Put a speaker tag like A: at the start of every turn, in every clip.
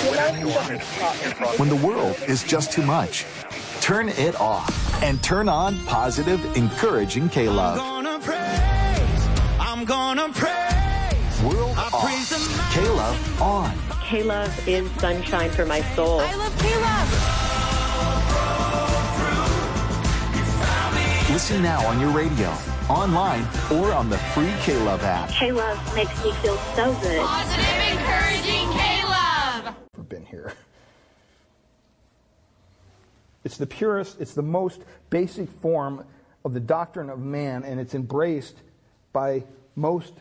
A: When the world is just too much, turn it off and turn on positive, encouraging K-Love.
B: I'm gonna praise.
A: World off. K-Love on.
C: K-Love is sunshine for my soul.
B: I love K-Love.
A: Listen now on your radio, online, or on the free K-Love app.
C: K-Love makes me feel so good.
B: Positive, encouraging K-Love.
D: I've been here. It's the purest, it's the most basic form of the doctrine of man, and it's embraced by most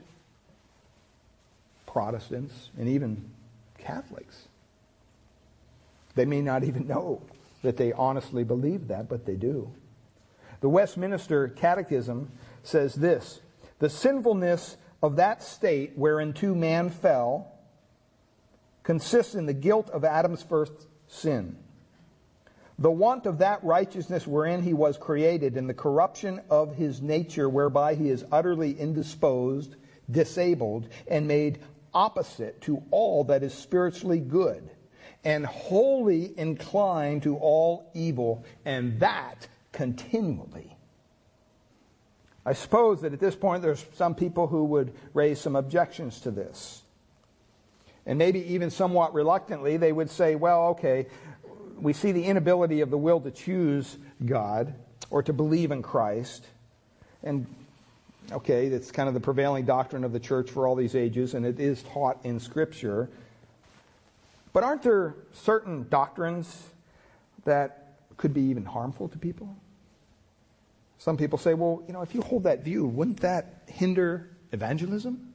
D: Protestants and even Catholics. They may not even know that they honestly believe that, but they do. The Westminster Catechism says this: the sinfulness of that state whereinto man fell consists in the guilt of Adam's first sin, the want of that righteousness wherein he was created, and the corruption of his nature whereby he is utterly indisposed, disabled, and made opposite to all that is spiritually good, and wholly inclined to all evil, and that continually. I suppose that at this point there's some people who would raise some objections to this. And maybe even somewhat reluctantly they would say, well, okay, we see the inability of the will to choose God or to believe in Christ. And okay, that's kind of the prevailing doctrine of the church for all these ages, and it is taught in Scripture. But aren't there certain doctrines that could be even harmful to people? Some people say, well, if you hold that view, wouldn't that hinder evangelism?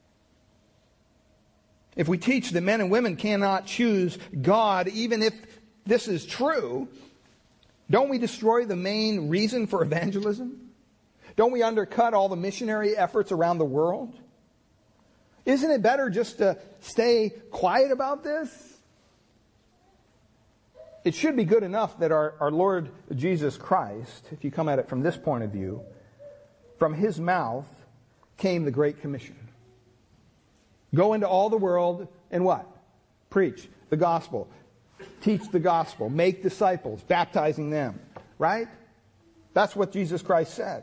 D: If we teach that men and women cannot choose God, even if this is true, don't we destroy the main reason for evangelism? Don't we undercut all the missionary efforts around the world? Isn't it better just to stay quiet about this? It should be good enough that our Lord Jesus Christ, if you come at it from this point of view, from His mouth came the Great Commission. Go into all the world and what? Preach the gospel. Teach the gospel. Make disciples, baptizing them. Right? That's what Jesus Christ said.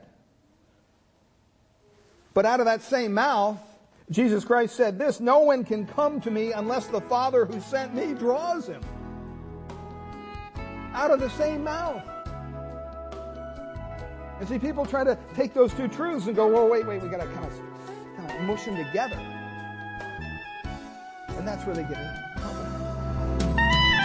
D: But out of that same mouth, Jesus Christ said this: no one can come to me unless the Father who sent me draws him. Out of the same mouth. And see, people try to take those two truths and go, well, wait, we got to kind of mush them together. And that's where they get into trouble.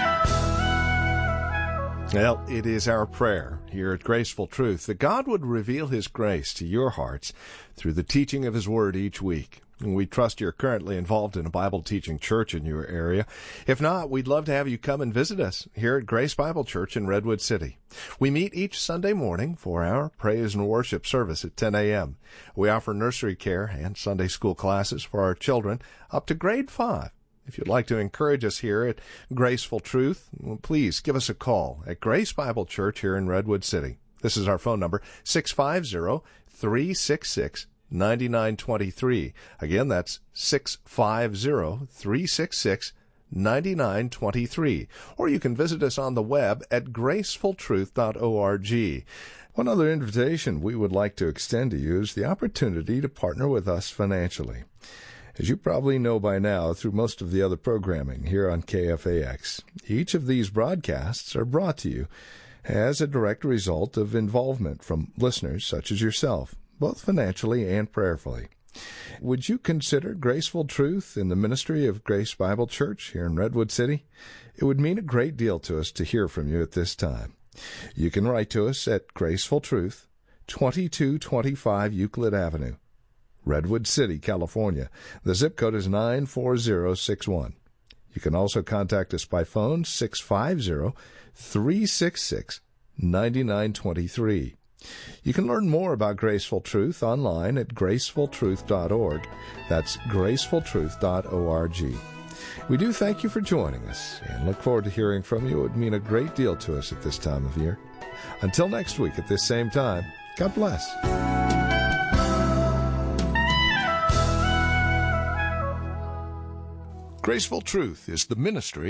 E: Well, it is our prayer here at Graceful Truth that God would reveal His grace to your hearts through the teaching of His Word each week. And we trust you're currently involved in a Bible teaching church in your area. If not, we'd love to have you come and visit us here at Grace Bible Church in Redwood City. We meet each Sunday morning for our praise and worship service at 10 a.m. We offer nursery care and Sunday school classes for our children up to grade 5. If you'd like to encourage us here at Graceful Truth, please give us a call at Grace Bible Church here in Redwood City. This is our phone number, 650-366-9923. Again, that's 650-366-9923. Or you can visit us on the web at gracefultruth.org. One other invitation we would like to extend to you is the opportunity to partner with us financially. As you probably know by now through most of the other programming here on KFAX, each of these broadcasts are brought to you as a direct result of involvement from listeners such as yourself, both financially and prayerfully. Would you consider Graceful Truth in the ministry of Grace Bible Church here in Redwood City? It would mean a great deal to us to hear from you at this time. You can write to us at Graceful Truth, 2225 Euclid Avenue, Redwood City, California. The zip code is 94061. You can also contact us by phone, 650-366-9923. You can learn more about Graceful Truth online at gracefultruth.org. That's gracefultruth.org. We do thank you for joining us and look forward to hearing from you. It would mean a great deal to us at this time of year. Until next week at this same time, God bless. Graceful Truth is the ministry